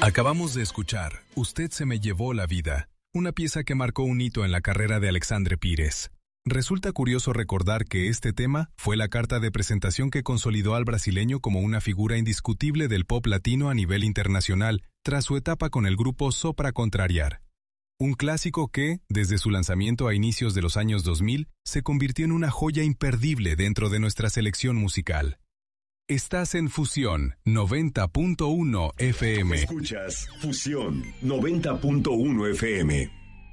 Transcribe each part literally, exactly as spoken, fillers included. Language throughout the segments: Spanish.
Acabamos de escuchar Usted se me llevó la vida, una pieza que marcó un hito en la carrera de Alexandre Pires. Resulta curioso recordar que este tema fue la carta de presentación que consolidó al brasileño como una figura indiscutible del pop latino a nivel internacional, tras su etapa con el grupo Sopra Contrariar. Un clásico que, desde su lanzamiento a inicios de los años dos mil, se convirtió en una joya imperdible dentro de nuestra selección musical. Estás en Fusión noventa punto uno F M. Escuchas Fusión noventa punto uno F M.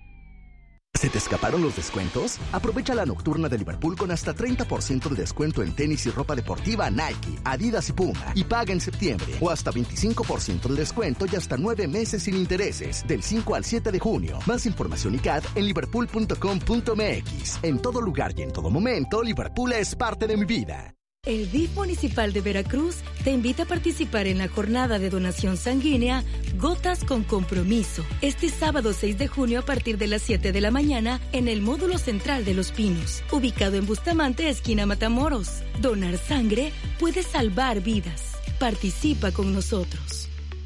¿Se te escaparon los descuentos? Aprovecha la nocturna de Liverpool con hasta treinta por ciento de descuento en tenis y ropa deportiva Nike, Adidas y Puma. Y paga en septiembre. O hasta veinticinco por ciento de descuento y hasta nueve meses sin intereses. Del cinco al siete de junio. Más información y C A D en liverpool punto com punto m x. En todo lugar y en todo momento, Liverpool es parte de mi vida. El D I F Municipal de Veracruz te invita a participar en la jornada de donación sanguínea Gotas con Compromiso, este sábado seis de junio a partir de las siete de la mañana en el módulo central de Los Pinos, ubicado en Bustamante, esquina Matamoros. Donar sangre puede salvar vidas. Participa con nosotros.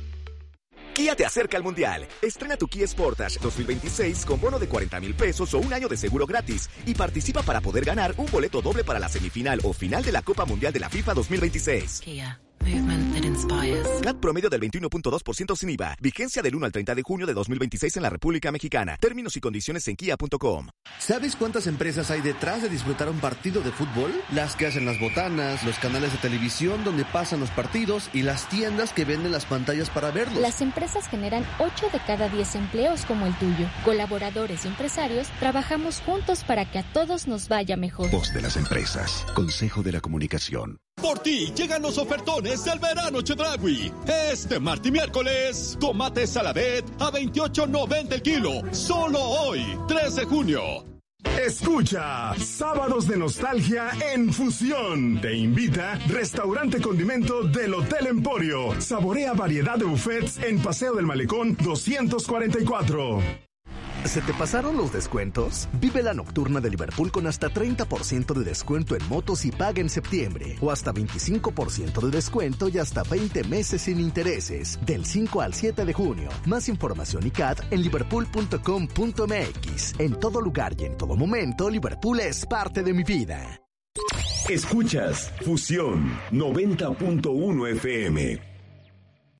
Kia te acerca al Mundial. Estrena tu Kia Sportage dos mil veintiséis con bono de cuarenta mil pesos o un año de seguro gratis y participa para poder ganar un boleto doble para la semifinal o final de la Copa Mundial de la FIFA dos mil veintiséis. Kia. Movement that inspires. C A T promedio del veintiuno punto dos por ciento sin I V A. Vigencia del uno al treinta de junio de dos mil veintiséis en la República Mexicana. Términos y condiciones en kia punto com. ¿Sabes cuántas empresas hay detrás de disfrutar un partido de fútbol? Las que hacen las botanas, los canales de televisión donde pasan los partidos y las tiendas que venden las pantallas para verlos. Las empresas generan ocho de cada diez empleos como el tuyo. Colaboradores y empresarios trabajamos juntos para que a todos nos vaya mejor. Voz de las empresas. Consejo de la Comunicación. Por ti llegan los ofertones del verano Chedraui. Este martes y miércoles, tomate saladet a veintiocho noventa el kilo. Solo hoy, tres de junio. Escucha Sábados de Nostalgia en Fusión. Te invita Restaurante Condimento del Hotel Emporio. Saborea variedad de buffets en Paseo del Malecón doscientos cuarenta y cuatro. ¿Se te pasaron los descuentos? Vive la nocturna de Liverpool con hasta treinta por ciento de descuento en motos y paga en septiembre. O hasta veinticinco por ciento de descuento y hasta veinte meses sin intereses. Del cinco al siete de junio. Más información y C A D en liverpool punto com punto m x. En todo lugar y en todo momento, Liverpool es parte de mi vida. Escuchas Fusión noventa punto uno F M.